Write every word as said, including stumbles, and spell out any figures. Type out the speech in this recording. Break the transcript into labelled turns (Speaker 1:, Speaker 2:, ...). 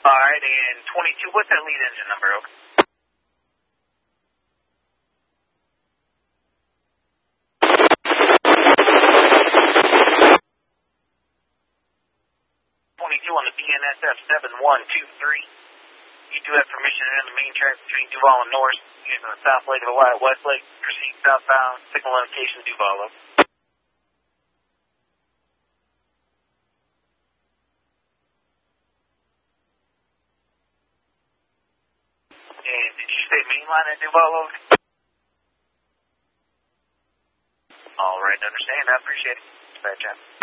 Speaker 1: Alright, and twenty-two, what's that lead engine number, okay? twenty-two on the B N S F seven one two three. You do have permission to enter the main track between Duval and Norris, using the south leg of the Wyatt West Lake. Proceed southbound, signal indication Duval. And did you say mainline at Duval? All right, understand. I appreciate it. Bad job.